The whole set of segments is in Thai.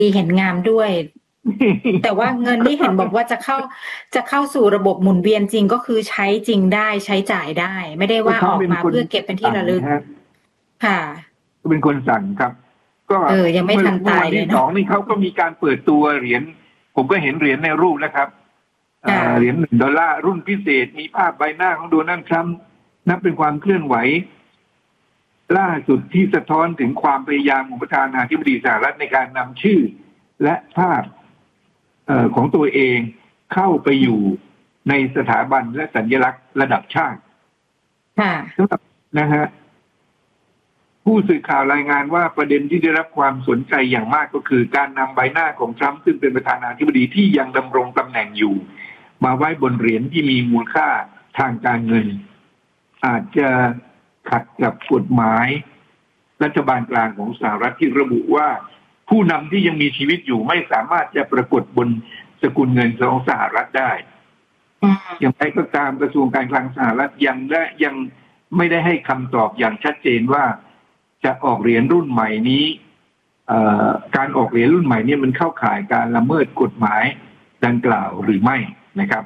ดีเห็นงามด้วย แต่ว่าเงินที่เห็นบอกว่าจะเข้าสู่ระบบหมุนเวียนจริงก็คือใช้จริงได้ใช้จ่ายได้ ไม่ได้ว่าออกมาเพื่อเก็บเป็นที่ระลึกค่ะก็เป็นคนสั่งครับก็ยังไม่ทันตายเลยเนาะวันที่ 2นี่เขาก็มีการเปิดตัวเหรียญผมก็เห็นเหรียญในรูปแล้วครับเหรียญ$1รุ่นพิเศษมีภาพใบหน้าของโดนัลด์ทรัมป์นับเป็นความเคลื่อนไหวล่าสุดที่สะท้อนถึงความพยายามของประธานาธิบดีสหรัฐในการนำชื่อและภาพของตัวเองเข้าไปอยู่ในสถาบันและสัญลักษณ์ระดับชาตินะฮะผู้สื่อข่าวรายงานว่าประเด็นที่ได้รับความสนใจอย่างมากก็คือการนำใบหน้าของทรัมป์ซึ่งเป็นประธานาธิบดีที่ยังดำรงตำแหน่งอยู่มาไว้บนเหรียญที่มีมูลค่าทางการเงินอาจจะขัดกับกฎหมายรัฐบาลกลางของสหรัฐที่ระบุว่าผู้นำที่ยังมีชีวิตอยู่ไม่สามารถจะปรากฏบนสกุลเงินของสหรัฐได้อย่างไรก็ตามกระทรวงการคลังสหรัฐยังไม่ได้ให้คำตอบอย่างชัดเจนว่าจะออกเหรียญรุ่นใหม่นี้การออกเหรียญรุ่นใหม่นี้มันเข้าข่ายการละเมิดกฎหมายดังกล่าวหรือไม่นะครับ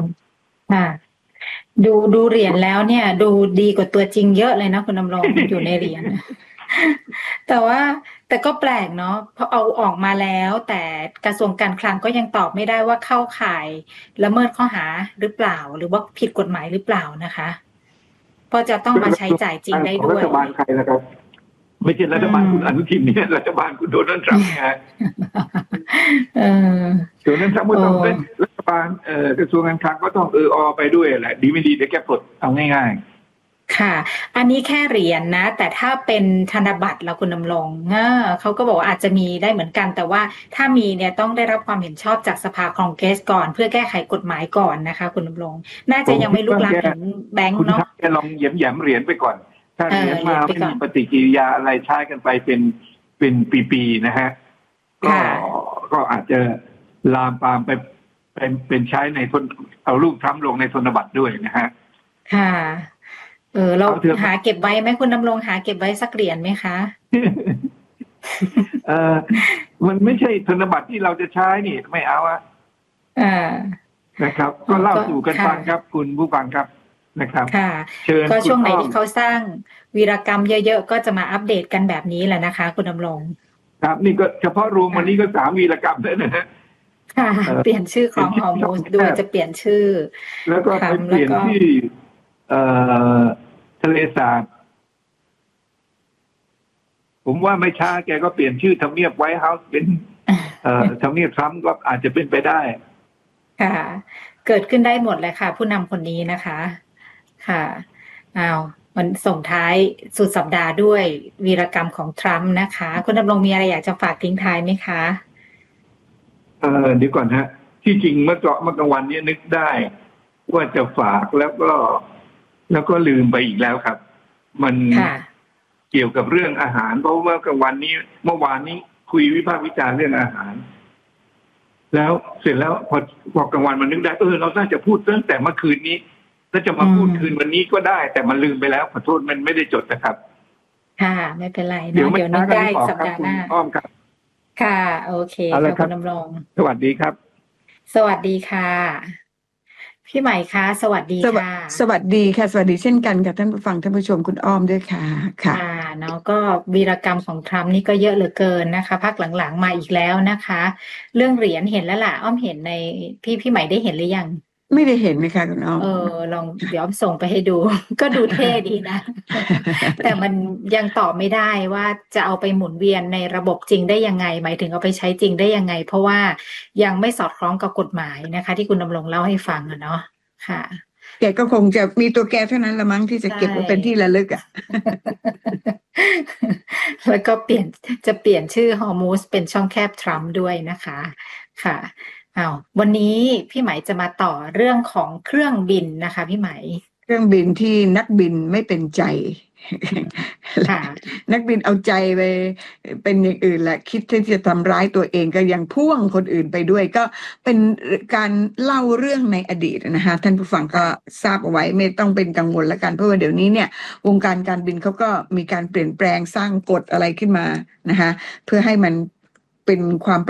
ดูเหรียญแล้วเนี่ยดูดีกว่าตัวจริงเยอะเลยนะคุณดำรงอยู่ในเหรียญแต่ก็แปลกเนาะเพราะเอาออกมาแล้วแต่กระทรวงการคลังก็ยังตอบไม่ได้ว่าเข้าข่ายละเมิดข้อหาหรือเปล่าหรือว่าผิดกฎหมายหรือเปล่านะคะเพราะจะต้องมาใช้จ่ายจริงได้ด้วยรัฐบาลใครนะครับไม่ใช่รัฐบาลคุณอนุทินเนี่ยรัฐบาลคุณโดนัลด์ทรัมป์ไงโดนัลด์ทรัมป์ก็ต้องเป็นรัฐบาลกระทรวงการคลังก็ต้องไปด้วยแหละดีไม่ดีเดี๋ยวแกปลดเอาง่ายๆค่ะอันนี้แค่เหรียญนะแต่ถ้าเป็นธนบัตรแล้วคุณดำรงเขาก็บอกว่าอาจจะมีได้เหมือนกันแต่ว่าถ้ามีเนี่ยต้องได้รับความเห็นชอบจากสภาคองเกรสก่อนเพื่อแก้ไขกฎหมายก่อนนะคะคุณดำรงน่าจะยังไม่ลุกลามถึงแบงก์เนาะคุณแกลองแย้มเหรียญไปก่อนถ้าเหรียญมาไม่มีปฏิกิริยาอะไรใช้กันไปเป็นปีๆนะฮะก็อาจจะลามปามไปเป็นใช้ในเอารูปทรัมป์ลงในธนบัตรด้วยนะฮะค่ะเราหาเก็บไว้ไหมคุณดำรงหาเก็บไว้สักเหรียญไหมคะมันไม่ใช่ธนบัตรที่เราจะใช้นี่ไม่เอานะครับก็เล่าสู่กันฟังครับคุณผู้ฟังครับนะครับเชิญก็ช่วงไหนที่เขาสร้างวีรกรรมเยอะๆก็จะมาอัปเดตกันแบบนี้แหละนะคะคุณดำรงครับนี่ก็เฉพาะรวมวันนี้ก็3วีรกรรมแล้วนะฮะเปลี่ยนชื่อของฮอร์โมนด้วยจะเปลี่ยนชื่อแล้วก็ไปเปลี่ยนที่ทะเลสาบผมว่าไม่ช้าแกก็เปลี่ยนชื่อทำเนียบไวท์เฮาส์เป็นทำเนียบทรัมป์ก็อาจจะเป็นไปได้ค่ะเกิดขึ้นได้หมดเลยค่ะผู้นำคนนี้นะคะค่ะมันส่งท้ายสุดสัปดาห์ด้วยวีรกรรมของทรัมป์นะคะคุณดำรงมีอะไรอยากจะฝากทิ้งท้ายไหมคะเดี๋ยวก่อนฮะที่จริงเมื่อกลางวันนี้นึกได้ว่าจะฝากแล้วก็ลืมไปอีกแล้วครับมันเกี่ยวกับเรื่องอาหารเพราะว่ากลางวันนี้เมื่อวานนี้คุยวิพากษ์วิจารณ์เรื่องอาหารแล้วเสร็จแล้วพอกลางวันมันนึกได้เราน่าจะพูดตั้งแต่เมื่อคืนนี้ถ้าจะมาพูดคืนวันนี้ก็ได้แต่มันลืมไปแล้วขอโทษมันไม่ได้จดนะครับค่ะไม่เป็นไรนะเดี๋ยวนึกได้สัปดาห์หน้าอ้อมครับค่ะโอเคค่ะคุณดำรงสวัสดีครับสวัสดีค่ะพี่ใหม่คะสวัสดีค่ะสวัสดีค่ะสวัสดีเช่นกันค่ะท่านผู้ฟังท่านผู้ชมคุณอ้อมด้วยค่ะค่ะเนาะก็วีรกรรมของทรัมป์นี่ก็เยอะเหลือเกินนะคะพักหลังๆมาอีกแล้วนะคะเรื่องเหรียญเห็นแล้วล่ะอ้อมเห็นในพี่ใหม่ได้เห็นหรือยังไม่ได้เห็นนะคะคุณอ้อมลองเดี๋ยวส่งไปให้ดูก็ดูเท่ดีนะ แต่มันยังตอบไม่ได้ว่าจะเอาไปหมุนเวียนในระบบจริงได้ยังไงหมายถึงเอาไปใช้จริงได้ยังไงเพราะว่ายังไม่สอดคล้องกับกฎหมายนะคะที่คุณดำรงเล่าให้ฟังเนาะค่ะแกก็คงจะมีตัวแกเท่านั้นละมั้งที่จะเก็บไว้เป็นที่ระลึกแล้วก็จะเปลี่ยนชื่อฮอร์มูสเป็นช่องแคบทรัมป์ด้วยนะคะค่ะวันนี้พี่ไหมจะมาต่อเรื่องของเครื่องบินนะคะพี่ไหมเครื่องบินที่นักบินไม่เป็นใจนักบินเอาใจไปเป็นอย่างอื่นแหละคิดที่จะทำร้ายตัวเองก็ยังพ่วงคนอื่นไปด้วยก็เป็นการเล่าเรื่องในอดีตนะคะท่านผู้ฟังก็ทราบเอาไว้ไม่ต้องเป็นกังวลละกันเพราะว่าเดี๋ยวนี้เนี่ยวงการการบินเขาก็มีการเปลี่ยนแปลงสร้างกฎอะไรขึ้นมานะคะเพื่อให้มันเป็นความ